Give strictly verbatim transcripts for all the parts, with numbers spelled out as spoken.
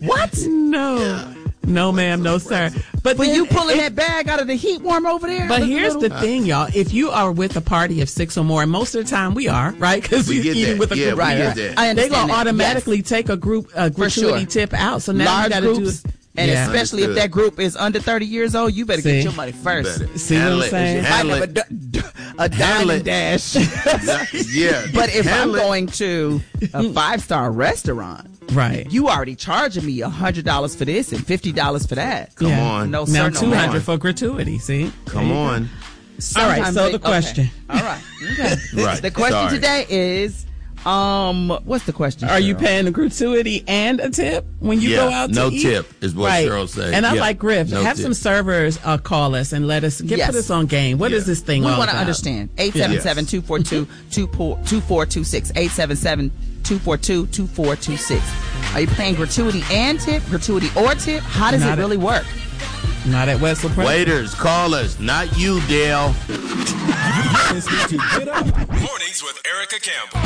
What? No. Yeah. No, ma'am. No, sir. But But then, you pulling it, that bag out of the heat warmer over there? But here's little... the thing, y'all. If you are with a party of six or more, and most of the time we are, right? Because we're eating that. with a yeah, group. Right, right. That. I understand They're going to that. automatically yes. take a group a gratuity sure. tip out. So now Large you got to do it. And yeah. especially Understood. if that group is under thirty years old, you better See? get your money first. See what I'm saying? Handle I it. have a, d- a dining dash. yeah. But if Handle I'm it. going to a five-star restaurant, right, you already charging me one hundred dollars for this and fifty dollars for that. Come yeah. on. No, now sir, no two hundred more. for gratuity, see? Come on. All right, Sometimes so they- the question. Okay. All right. Okay. Right. The question Sorry. today is, um, what's the question? Are you Cheryl? paying a gratuity and a tip when you Yeah, go out to no eat? tip is what right. Cheryl said. And I Yeah, like Griff. no Have tip. some servers uh, call us and let us get Yes. put us on game. What Yeah. is this thing We all want to about? understand. eight seven seven, two four two, two four two six. eight seven seven, two four two, two four two six. Are you paying gratuity and tip? Gratuity or tip? How does Not it a- work? Not at Westwood Press. Waiters, call us, not you, Dale. Listening to Get Up Mornings with Erica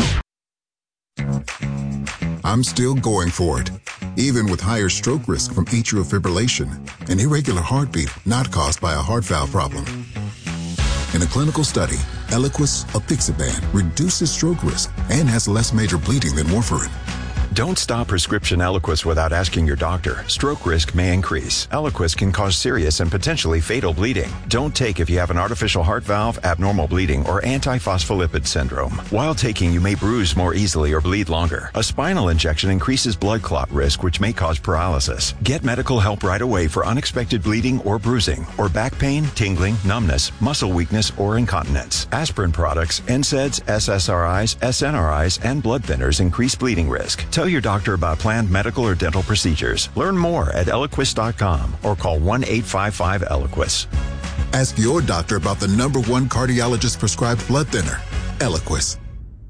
Campbell. I'm still going for it, even with higher stroke risk from atrial fibrillation, an irregular heartbeat not caused by a heart valve problem. In a clinical study, Eliquis apixaban reduces stroke risk and has less major bleeding than warfarin. Don't stop prescription Eliquis without asking your doctor. Stroke risk may increase. Eliquis can cause serious and potentially fatal bleeding. Don't take if you have an artificial heart valve, abnormal bleeding, or antiphospholipid syndrome. While taking, you may bruise more easily or bleed longer. A spinal injection increases blood clot risk, which may cause paralysis. Get medical help right away for unexpected bleeding or bruising, or back pain, tingling, numbness, muscle weakness, or incontinence. Aspirin products, N SAIDs, S S R Is, S N R Is, and blood thinners increase bleeding risk. Tell your doctor about planned medical or dental procedures. Learn more at Eliquis dot com or call one eight five five Eliquis. Ask your doctor about the number one cardiologist prescribed blood thinner, Eliquis.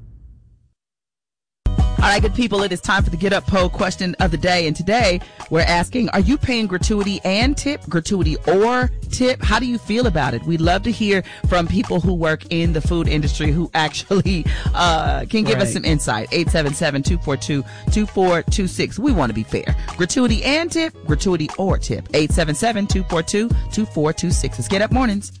All right, good people, it is time for the Get Up poll question of the day. And today we're asking, are you paying gratuity and tip, gratuity or tip? How do you feel about it? We'd love to hear from people who work in the food industry who actually uh, can give Right. us some insight. eight seven seven, two four two, two four two six. We want to be fair. Gratuity and tip, gratuity or tip. eight seven seven, two four two, two four two six. It's Get Up Mornings.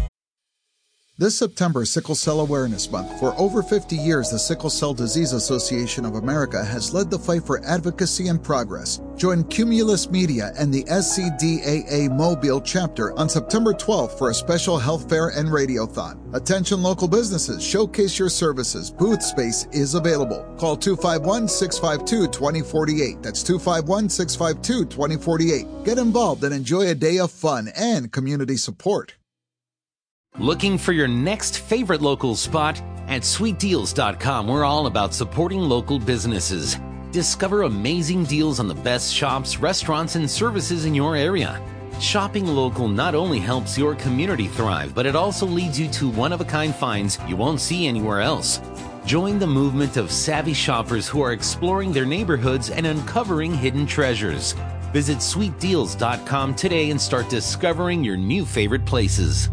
This September is Sickle Cell Awareness Month. For over fifty years, the Sickle Cell Disease Association of America has led the fight for advocacy and progress. Join Cumulus Media and the S C D A A Mobile chapter on September twelfth for a special health fair and radiothon. Attention local businesses, showcase your services. Booth space is available. Call two five one, six five two, two zero four eight. That's two five one, six five two, two zero four eight. Get involved and enjoy a day of fun and community support. Looking for your next favorite local spot? At sweet deals dot com, we're all about supporting local businesses. Discover amazing deals on the best shops, restaurants, and services in your area. Shopping local not only helps your community thrive, but it also leads you to one-of-a-kind finds you won't see anywhere else. Join the movement of savvy shoppers who are exploring their neighborhoods and uncovering hidden treasures. Visit sweet deals dot com today and start discovering your new favorite places.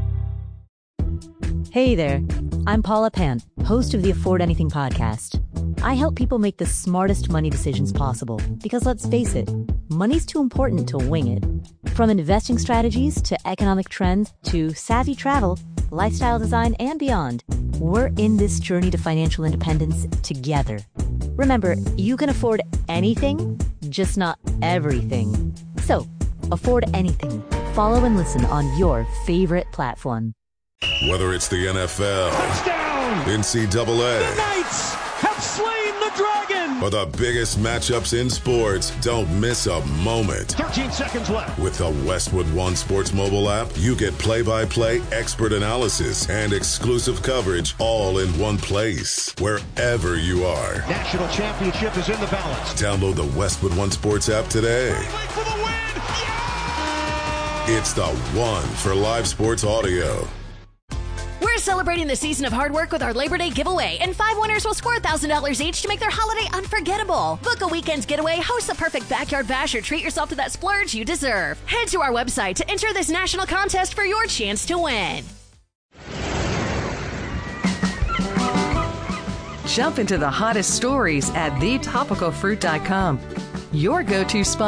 Hey there, I'm Paula Pant, host of the Afford Anything podcast. I help people make the smartest money decisions possible because let's face it, money's too important to wing it. From investing strategies to economic trends to savvy travel, lifestyle design, and beyond, we're in this journey to financial independence together. Remember, you can afford anything, just not everything. So, afford anything. Follow and listen on your favorite platform. Whether it's the N F L, touchdown, N C double A, the Knights have slain the dragon, or the biggest matchups in sports, don't miss a moment. thirteen seconds left. With the Westwood One Sports mobile app, you get play-by-play, expert analysis, and exclusive coverage all in one place, wherever you are. National championship is in the balance. Download the Westwood One Sports app today. For the win. Yeah! It's the one for live sports audio. We're celebrating the season of hard work with our Labor Day giveaway, and five winners will score one thousand dollars each to make their holiday unforgettable. Book a weekend's getaway, host the perfect backyard bash, or treat yourself to that splurge you deserve. Head to our website to enter this national contest for your chance to win. Jump into the hottest stories at the topical fruit dot com. Your go-to spot